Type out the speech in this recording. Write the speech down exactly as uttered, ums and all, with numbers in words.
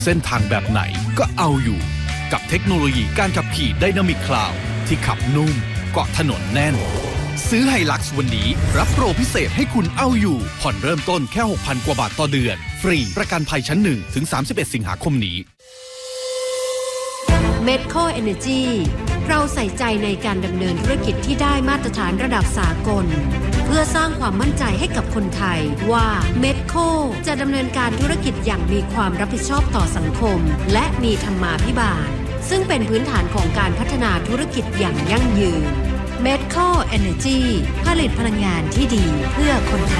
เส้นทางแบบไหนก็เอาอยู่กับเทคโนโลยีการขับขี่ Dynamic Cloud ที่ขับนุ่มเกาะถนนแน่นซื้อ Hilux วันนี้รับโปรพิเศษให้คุณเอาอยู่ผ่อนเริ่มต้นแค่ หกพัน กว่าบาทต่อเดือนฟรีประกันภัยชั้นหนึ่งถึงสามสิบเอ็ดสิงหาคมนี้ Medco Energy เราใส่ใจในการดำเนินธุรกิจที่ได้มาตรฐานระดับสากลเพื่อสร้างความมั่นใจให้กับคนไทยว่า Medco จะดำเนินการธุรกิจอย่างมีความรับผิดชอบต่อสังคมและมีธรรมาภิบาลซึ่งเป็นพื้นฐานของการพัฒนาธุรกิจอย่างยั่งยืน Medco Energy ผลิตพลังงานที่ดีเพื่อคนไทย